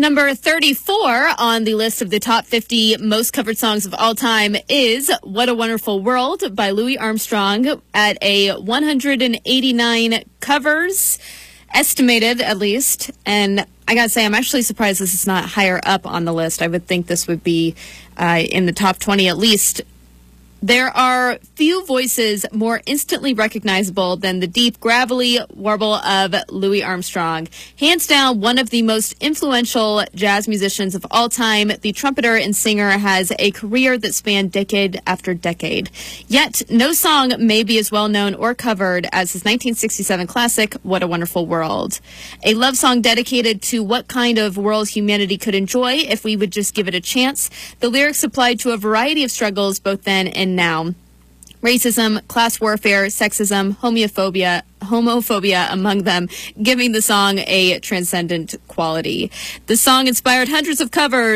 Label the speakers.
Speaker 1: Number 34 on the list of the top 50 most covered songs of all time is What a Wonderful World by Louis Armstrong at a 189 covers, estimated at least. And I gotta say, I'm actually surprised this is not higher up on the list. I would think this would be in the top 20 at least. There are few voices more instantly recognizable than the deep, gravelly warble of Louis Armstrong. Hands down, one of the most influential jazz musicians of all time, the trumpeter and singer has a career that spanned decade after decade. Yet, no song may be as well known or covered as his 1967 classic, What a Wonderful World. A love song dedicated to what kind of world humanity could enjoy if we would just give it a chance. The lyrics applied to a variety of struggles both then and now. Racism, class warfare, sexism, homophobia among them, giving the song a transcendent quality. The song inspired hundreds of covers